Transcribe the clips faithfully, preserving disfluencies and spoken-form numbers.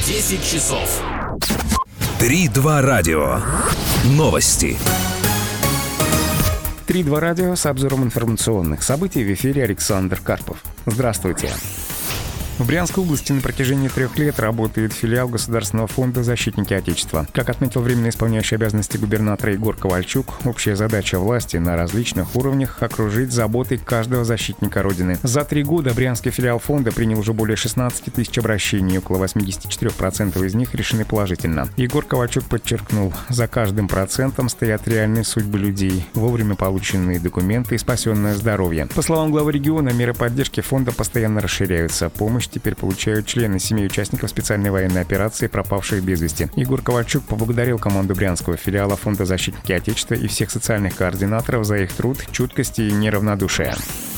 десять часов. Три-два радио. Новости. Три-два радио с обзором информационных событий. В эфире Александр Карпов. Здравствуйте. В Брянской области на протяжении трех лет работает филиал Государственного фонда «Защитники Отечества». Как отметил временно исполняющий обязанности губернатора Егор Ковальчук, общая задача власти на различных уровнях — окружить заботой каждого защитника Родины. За три года брянский филиал фонда принял уже более шестнадцать тысяч обращений, около восемьдесят четыре процента из них решены положительно. Егор Ковальчук подчеркнул, за каждым процентом стоят реальные судьбы людей, вовремя полученные документы и спасенное здоровье. По словам главы региона, меры поддержки фонда постоянно расширяются. Помощь теперь получают члены семей участников специальной военной операции, пропавших без вести. Егор Ковальчук поблагодарил команду брянского филиала фонда «Защитники Отечества» и всех социальных координаторов за их труд, чуткость и неравнодушие.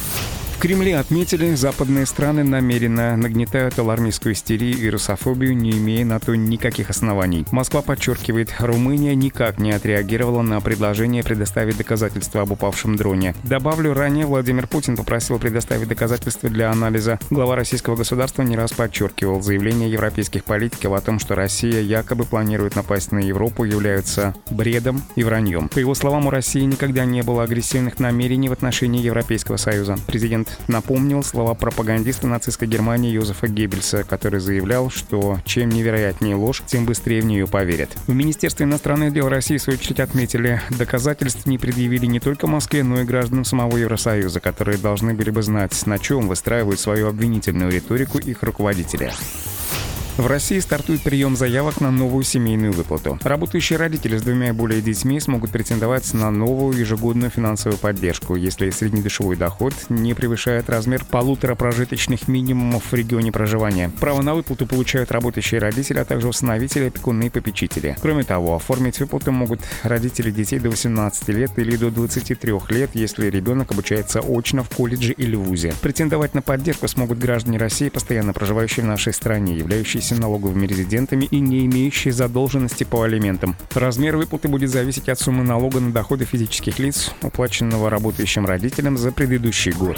В Кремле отметили, западные страны намеренно нагнетают алармистскую истерию и русофобию, не имея на то никаких оснований. Москва подчеркивает, Румыния никак не отреагировала на предложение предоставить доказательства об упавшем дроне. Добавлю, ранее Владимир Путин попросил предоставить доказательства для анализа. Глава российского государства не раз подчеркивал, заявления европейских политиков о том, что Россия якобы планирует напасть на Европу, являются бредом и враньем. По его словам, у России никогда не было агрессивных намерений в отношении Европейского Союза. Президент напомнил слова пропагандиста нацистской Германии Йозефа Геббельса, который заявлял, что чем невероятнее ложь, тем быстрее в нее поверят. В Министерстве иностранных дел России, в свою очередь, отметили, доказательств не предъявили не только Москве, но и гражданам самого Евросоюза, которые должны были бы знать, на чем выстраивают свою обвинительную риторику их руководители. В России стартует прием заявок на новую семейную выплату. Работающие родители с двумя и более детьми смогут претендовать на новую ежегодную финансовую поддержку, если среднедушевой доход не превышает размер полутора прожиточных минимумов в регионе проживания. Право на выплату получают работающие родители, а также усыновители, опекуны и попечители. Кроме того, оформить выплату могут родители детей до восемнадцати лет или до двадцати трёх лет, если ребенок обучается очно в колледже или вузе. Претендовать на поддержку смогут граждане России, постоянно проживающие в нашей стране, являющиеся налоговыми резидентами и не имеющие задолженности по алиментам. Размер выплаты будет зависеть от суммы налога на доходы физических лиц, уплаченного работающим родителям за предыдущий год.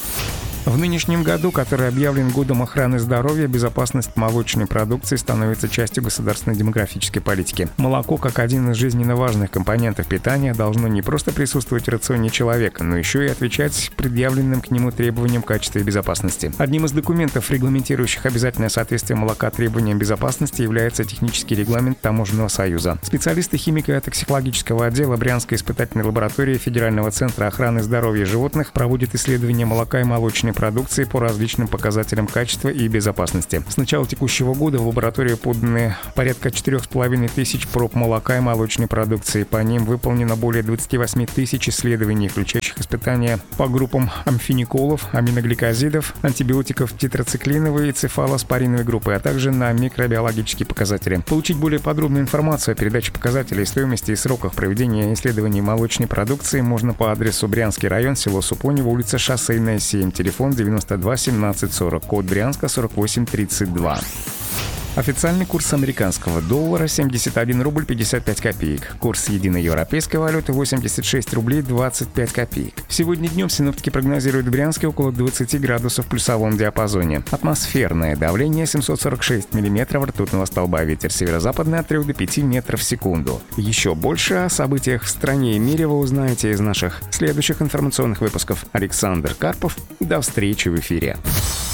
В нынешнем году, который объявлен годом охраны здоровья, безопасность молочной продукции становится частью государственной демографической политики. Молоко, как один из жизненно важных компонентов питания, должно не просто присутствовать в рационе человека, но еще и отвечать предъявленным к нему требованиям качества и безопасности. Одним из документов, регламентирующих обязательное соответствие молока требованиям безопасности, является технический регламент Таможенного союза. Специалисты химико-токсикологического отдела Брянской испытательной лаборатории Федерального центра охраны здоровья животных проводят исследования молока и молочной продукции по различным показателям качества и безопасности. С начала текущего года в лабораторию поданы порядка четырех с половиной тысяч проб молока и молочной продукции. По ним выполнено более двадцати восьми тысяч исследований, включающих испытания по группам амфениколов, аминогликозидов, антибиотиков тетрациклиновой и цефалоспориновой группы, а также на микробиологические показатели. Получить более подробную информацию о передаче показателей, стоимости и сроках проведения исследований молочной продукции можно по адресу Брянский район, село Супонево, улица Шоссейная, семь, телефон девяносто два семнадцать сорок, код Брянска сорок восемь тридцать два. Официальный курс американского доллара — семьдесят один рубль пятьдесят пять копеек. Курс единой европейской валюты — восемьдесят шесть рублей двадцать пять копеек. Сегодня днем синоптики прогнозируют в Брянске около двадцати градусов в плюсовом диапазоне. Атмосферное давление семьсот сорок шесть миллиметров ртутного столба. Ветер северо-западный от трёх до пяти метров в секунду. Еще больше о событиях в стране и мире вы узнаете из наших следующих информационных выпусков. Александр Карпов. До встречи в эфире.